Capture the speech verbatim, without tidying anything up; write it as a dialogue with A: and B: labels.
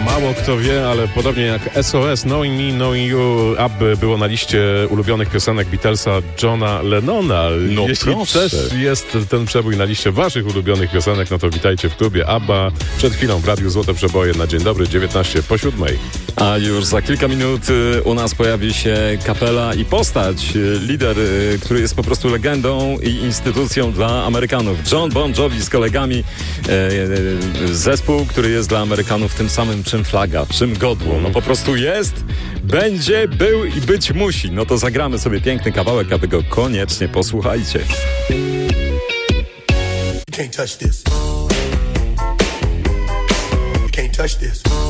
A: Mało kto wie, ale podobnie jak S O S, Knowing Me, Knowing You, aby było na liście ulubionych piosenek Beatlesa Johna Lennona.
B: No
A: Jeśli
B: proszę.
A: też jest ten przebój na liście waszych ulubionych piosenek, no to witajcie w klubie ABBA. Przed chwilą w Radiu Złote Przeboje na dzień dobry, dziewiętnaście po siódmej.
B: A już za kilka minut y, u nas pojawi się kapela i postać, y, lider, y, który jest po prostu legendą i instytucją dla Amerykanów. John Bon Jovi z kolegami, y, y, zespół, który jest dla Amerykanów tym samym czym flaga, czym godło. No po prostu jest, będzie, był i być musi. No to zagramy sobie piękny kawałek, a wy go koniecznie posłuchajcie.
C: You can't touch this. You can't touch this.